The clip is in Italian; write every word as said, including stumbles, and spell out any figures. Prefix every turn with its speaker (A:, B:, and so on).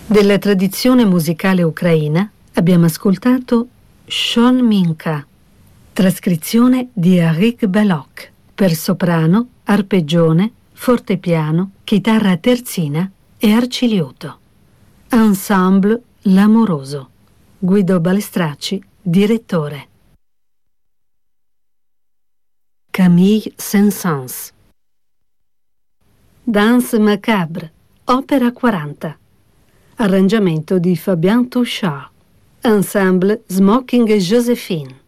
A: Della tradizione musicale ucraina abbiamo ascoltato Shon Minka, trascrizione di Arik Belok, per soprano, arpeggione, fortepiano, chitarra terzina e arciliuto. Ensemble L'Amoroso. Guido Balestracci, direttore. Camille Saint-Saëns. Danse macabre, opera quaranta. Arrangiamento di Fabien Touchard. Ensemble Smoking et Joséphine.